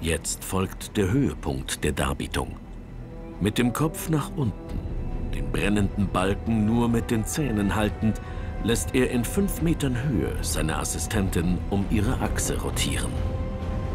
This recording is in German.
Jetzt folgt der Höhepunkt der Darbietung. Mit dem Kopf nach unten, den brennenden Balken nur mit den Zähnen haltend, lässt er in 5 Metern Höhe seine Assistentin um ihre Achse rotieren.